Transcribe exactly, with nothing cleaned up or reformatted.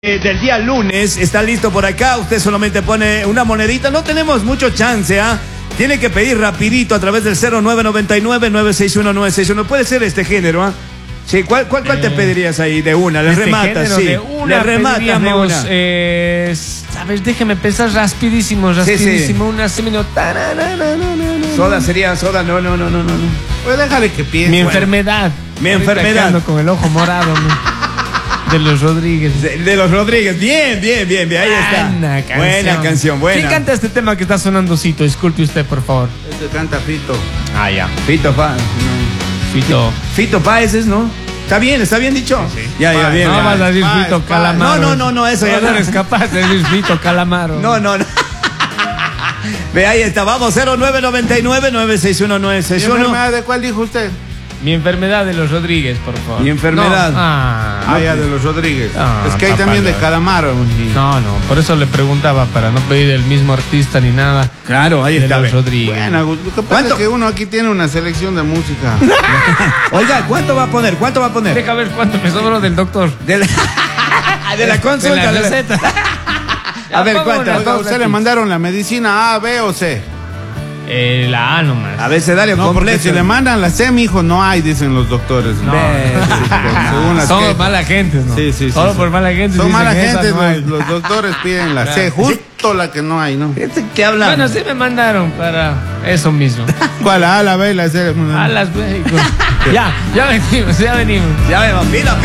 Eh, del día lunes, está listo por acá. Usted solamente pone una monedita. No tenemos mucho chance, ¿ah? ¿eh? Tiene que pedir rapidito a través del cero nueve nueve nueve, nueve seis uno, nueve seis uno. Puede ser este género, ¿ah? ¿eh? Sí, ¿cuál, cuál, cuál eh, te pedirías ahí? De una, le este rematas, sí. De una, le rematas de una. Eh, a ver, déjeme pensar rapidísimo, rapidísimo. Sí, sí. Una semino. Soda sería, soda, no, no, no, no, no. Pues déjale que piense. Mi enfermedad. Mi enfermedad. Con el ojo morado, ¿no? De los Rodríguez. De, de los Rodríguez. Bien, bien, bien, bien. Ahí está. Buena canción. Buena canción, buena. ¿Quién canta este tema que está sonando, Cito? Disculpe usted, por favor. Este canta Fito. Ah, ya. Fito Páez. No. Fito. Fito Páez es, ¿no? Está bien, está bien dicho. Sí, sí. Ya, ya, bien. No ya. vas a decir Páez, Fito Páez. Calamaro. No, no, no, no, eso no, ya no eres capaz de decir Fito Calamaro. No, no, no. Ve, ahí está. Vamos, cero nueve nueve nueve, nueve seis uno, nueve seis uno. ¿De cuál dijo usted? Mi enfermedad de los Rodríguez, por favor. Mi enfermedad. No. Ah, ah, ya, de los Rodríguez. Ah, es que hay también de Calamaro. No, no, por eso le preguntaba, para no pedir el mismo artista ni nada. Claro, ahí de está. Los Rodríguez. Bueno, lo que pasa es que uno aquí tiene una selección de música. Oiga, ¿cuánto va a poner? ¿Cuánto va a poner? Deja ver cuánto me sobró del doctor. De la, de la consulta. De la receta. A ver, ¿cuánto? Oiga, ¿usted le mandaron la medicina A, B o C? Eh, la A nomás. Abecedario no, completo. porque si le mandan la C, mijo, no hay, dicen los doctores. No, según las son mala gente, ¿no? Sí, sí, sí. Solo sí. por mala gente. Son mala gente, no los, los doctores piden la C, justo la que no hay, ¿no? ¿Qué hablan? Bueno, sí me mandaron para eso mismo. ¿Cuál? A, la B, la C. A las B. Ya, ya venimos, ya venimos. Ya vemos, mira.